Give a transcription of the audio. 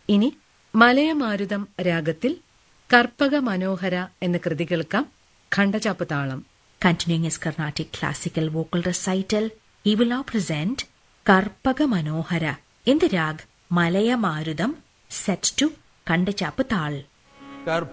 ഇനി മലയമാരുതം രാഗത്തിൽ കർപ്പക മനോഹര എന്ന കൃതി കേൾക്കാം. ഖണ്ഡചാപ്പ് താളം. Continuing his Carnatic classical vocal recital, he will now present Karpaga Manohara in the rag Malaya Marudam set to Kandachappathal.